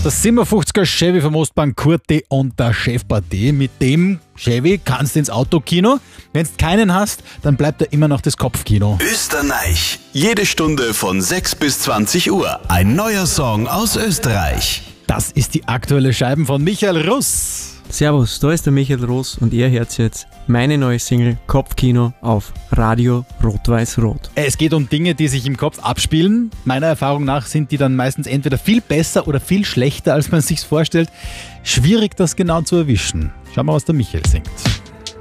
Das 57er Chevy vom Ostbank Kurti und der Chefpartie. Mit dem Chevy kannst du ins Autokino. Wenn du keinen hast, dann bleibt da immer noch das Kopfkino. Österreich. Jede Stunde von 6 bis 20 Uhr. Ein neuer Song aus Österreich. Das ist die aktuelle Scheiben von Michael Russ. Servus, da ist der Michael Russ und ihr hört jetzt meine neue Single Kopfkino auf Radio Rot-Weiß-Rot. Es geht um Dinge, die sich im Kopf abspielen. Meiner Erfahrung nach sind die dann meistens entweder viel besser oder viel schlechter, als man sich's vorstellt. Schwierig, das genau zu erwischen. Schauen wir, was der Michael singt.